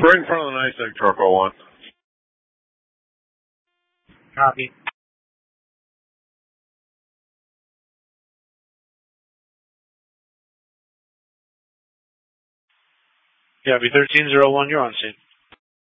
Right in front of the NYSEG truck, 01. Copy. Copy, 1301, you're on scene.